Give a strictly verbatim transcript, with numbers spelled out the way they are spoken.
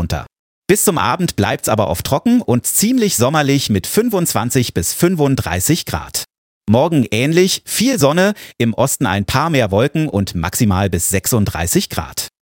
runter. Bis zum Abend bleibt's aber oft trocken und ziemlich sommerlich mit fünfundzwanzig bis fünfunddreißig Grad. Morgen ähnlich, viel Sonne, im Osten ein paar mehr Wolken und maximal bis sechsunddreißig Grad.